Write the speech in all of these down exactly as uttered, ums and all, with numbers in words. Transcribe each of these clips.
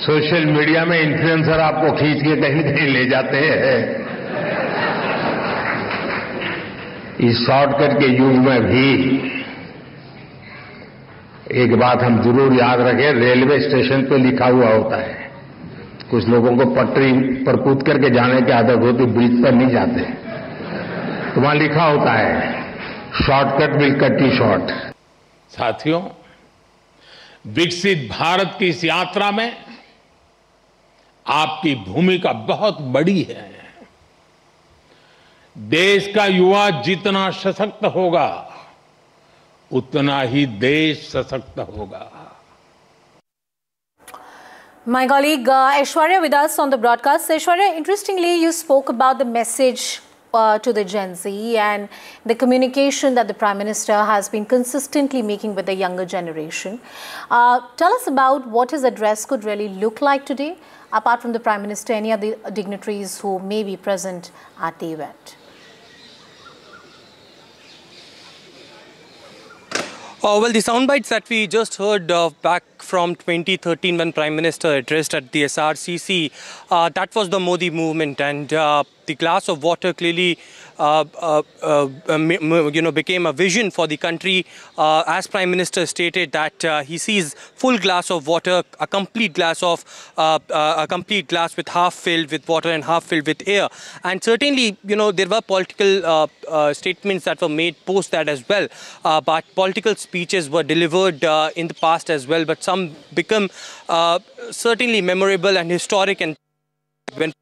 Social media में influencer आपको खींच के कहीं कहीं ले जाते हैं। इस शॉर्टकट के युग में भी एक बात हम जरूर याद रखें, रेलवे स्टेशन पे लिखा हुआ होता है। कुछ लोगों को पटरी पर कूद करके जाने की आदत होती, ब्रिज पर नहीं जाते, तो वहां लिखा होता है shortcut will cut you short. साथियों, विकसित भारत की इस यात्रा में आपकी भूमिका बहुत बड़ी है। देश का युवा जितना सशक्त होगा, उतना ही देश सशक्त होगा। My colleague uh, Aishwarya with us on the broadcast. Aishwarya, interestingly, you spoke about the message uh, to the Gen Z and the communication that the Prime Minister has been consistently making with the younger generation. Uh, tell us about what his address could really look like today. Apart from the Prime Minister, any other dignitaries who may be present at the event? Uh, well, the sound bites that we just heard uh, back from twenty thirteen when Prime Minister addressed at the S R C C, uh, that was the Modi movement, and uh, the glass of water clearly uh, uh, uh, you know, became a vision for the country. Uh, as Prime Minister stated that uh, he sees full glass of water, a complete glass of uh, uh, a complete glass with half filled with water and half filled with air. And certainly, you know, there were political uh, uh, statements that were made post that as well. Uh, but political speeches were delivered uh, in the past as well. But some become uh, certainly memorable and historic. And when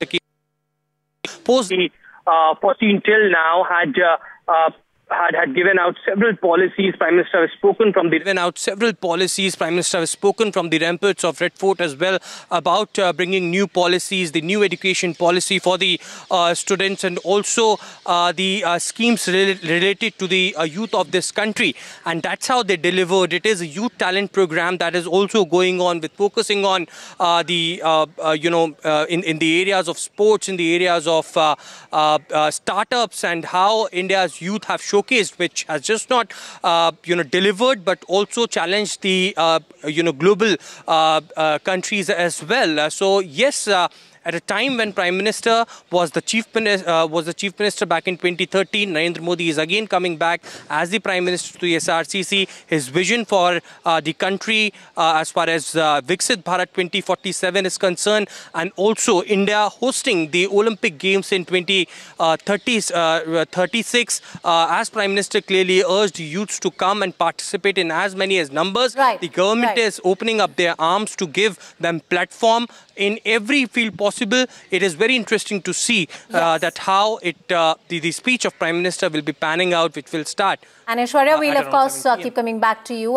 post the uh, fourteen till now had uh, uh, had had given out several policies. Prime Minister has spoken from the given out several policies. Prime Minister has spoken from the ramparts of Red Fort as well about uh, bringing new policies, the new education policy for the uh, students, and also uh, the uh, schemes re related to the uh, youth of this country. And that's how they delivered. It is a youth talent program that is also going on with focusing on uh, the uh, uh, you know uh, in in the areas of sports, in the areas of uh, uh, uh, startups, and how India's youth have shown. Showcased, which has just not, uh, you know, delivered, but also challenged the, uh, you know, global uh, uh, countries as well. Uh, so yes. Uh, At a time when Prime Minister was the chief minister, uh, was the chief minister back in twenty thirteen, Narendra Modi is again coming back as the Prime Minister to the S R C C. His vision for uh, the country, uh, as far as uh, Viksit Bharat twenty forty-seven is concerned, and also India hosting the Olympic Games in twenty thirty-six, uh, as Prime Minister clearly urged youths to come and participate in as many as numbers. Right. The government right. is opening up their arms to give them platform in every field possible. It is very interesting to see uh, yes. that how it uh, the, the speech of Prime Minister will be panning out, which will start. And Aishwarya, uh, we'll of course uh, keep coming back to you.